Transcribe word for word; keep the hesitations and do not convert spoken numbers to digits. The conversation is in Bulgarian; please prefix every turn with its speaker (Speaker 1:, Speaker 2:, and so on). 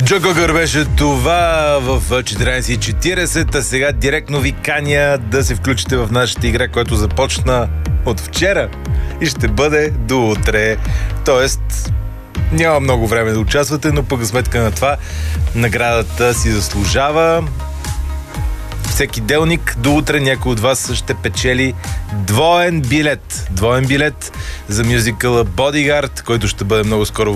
Speaker 1: Джо Когър беше това в четиринайсет и четирийсет, а сега директно ви каня да се включите в нашата игра, която започна от вчера и ще бъде до утре. Тоест, няма много време да участвате, но пък сметка на това наградата си заслужава. Всеки делник до утре някой от вас ще печели двоен билет. Двоен билет за мюзикъла Bodyguard, който ще бъде много скоро